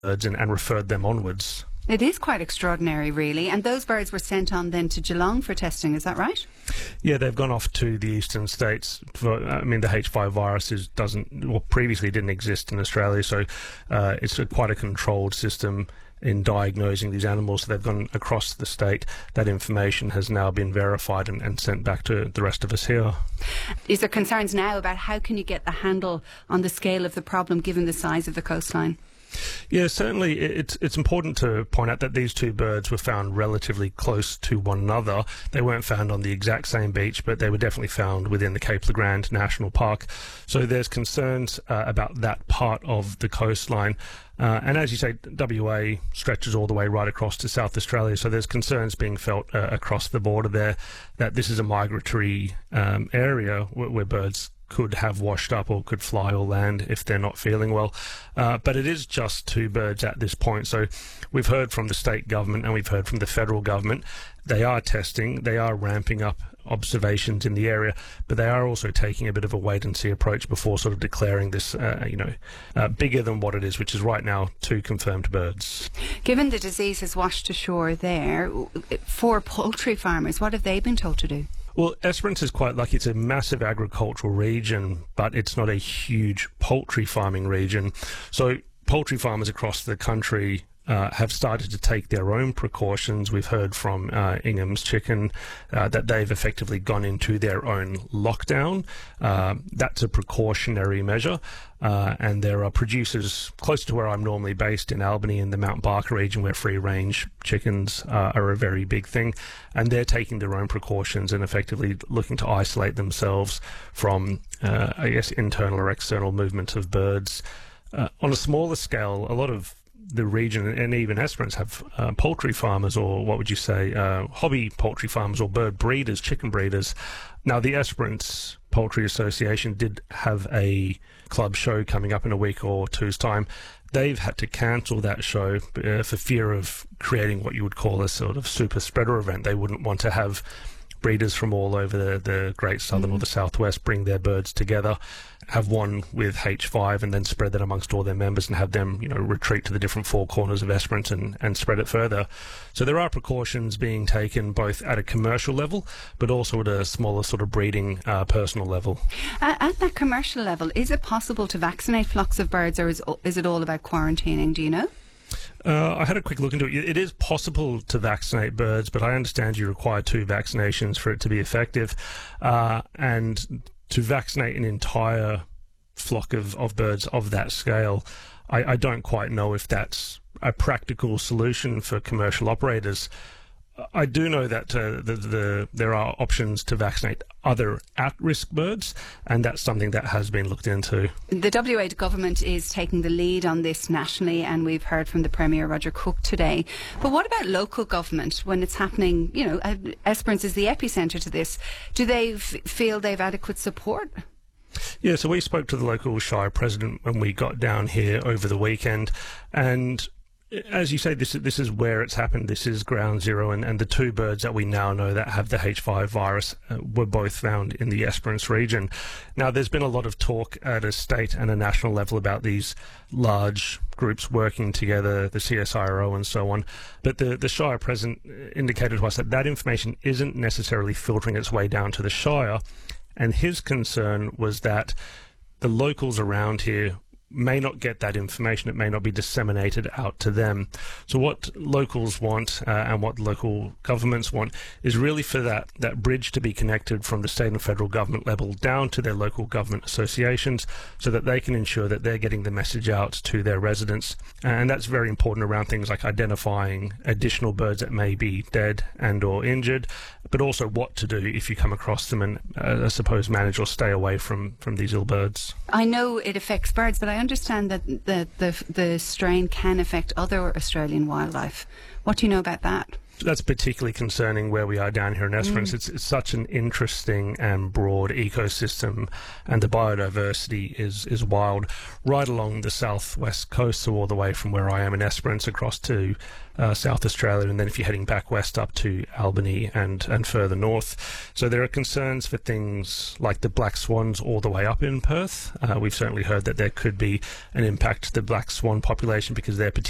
birds and referred them onwards. It is quite extraordinary, really. And those birds were sent on then to Geelong for testing, is that right? Yeah, they've gone off to the eastern states. The H5 virus previously didn't exist in Australia, so it's quite a controlled system in diagnosing these animals. So they've gone across the state. That information has now been verified and sent back to the rest of us here. Is there concerns now about how can you get the handle on the scale of the problem given the size of the coastline? Yeah, certainly it's important to point out that these two birds were found relatively close to one another. They weren't found on the exact same beach, but they were definitely found within the Cape Le Grand National Park. So there's concerns about that part of the coastline. And as you say, WA stretches all the way right across to South Australia, so there's concerns being felt across the border there that this is a migratory area where birds could have washed up or could fly or land if they're not feeling well. But it is just two birds at this point. So we've heard from the state government and we've heard from the federal government. They are testing, they are ramping up observations in the area, but they are also taking a bit of a wait-and-see approach before sort of declaring this, bigger than what it is, which is right now two confirmed birds. Given the disease has washed ashore there, for poultry farmers, what have they been told to do? Well, Esperance is quite lucky. It's a massive agricultural region, but it's not a huge poultry farming region. So poultry farmers across the country have started to take their own precautions. We've heard from Ingham's Chicken that they've effectively gone into their own lockdown. That's a precautionary measure. And there are producers close to where I'm normally based in Albany in the Mount Barker region where free-range chickens are a very big thing. And they're taking their own precautions and effectively looking to isolate themselves from, internal or external movement of birds. On a smaller scale, a lot of the region and even Esperance have poultry farmers, or what would you say, hobby poultry farmers or bird breeders, chicken breeders. Now, the Esperance Poultry Association did have a club show coming up in a week or two's time. They've had to cancel that show for fear of creating what you would call a sort of super spreader event. They wouldn't want to have breeders from all over the Great Southern or the Southwest bring their birds together, have one with H5 and then spread that amongst all their members and have them, retreat to the different four corners of Esperance and spread it further. So there are precautions being taken both at a commercial level, but also at a smaller sort of breeding personal level. At that commercial level, is it possible to vaccinate flocks of birds, or is it all about quarantining? Do you know? I had a quick look into it. It is possible to vaccinate birds, but I understand you require 2 vaccinations for it to be effective. And to vaccinate an entire flock of birds of that scale, I don't quite know if that's a practical solution for commercial operators. I do know that there are options to vaccinate other at-risk birds, and that's something that has been looked into. The WA government is taking the lead on this nationally, and we've heard from the Premier Roger Cook today. But what about local government when it's happening? Esperance is the epicentre to this. Do they feel they've adequate support? Yeah, so we spoke to the local Shire president when we got down here over the weekend, and as you say, this is where it's happened. This is ground zero, and the 2 birds that we now know that have the H5 virus were both found in the Esperance region. Now, there's been a lot of talk at a state and a national level about these large groups working together, the CSIRO and so on, but the Shire president indicated to us that information isn't necessarily filtering its way down to the Shire, and his concern was that the locals around here may not get that information. It may not be disseminated out to them. So what locals want and what local governments want is really for that bridge to be connected from the state and federal government level down to their local government associations so that they can ensure that they're getting the message out to their residents. And that's very important around things like identifying additional birds that may be dead and or injured, but also what to do if you come across them and, I suppose, manage or stay away from these ill birds. I know it affects birds, but I understand that the strain can affect other Australian wildlife. What do you know about that? That's particularly concerning where we are down here in Esperance. It's such an interesting and broad ecosystem, and the biodiversity is wild right along the southwest coast, so all the way from where I am in Esperance across to South Australia, and then if you're heading back west up to Albany and further north. So there are concerns for things like the black swans all the way up in Perth. We've certainly heard that there could be an impact to the black swan population because they're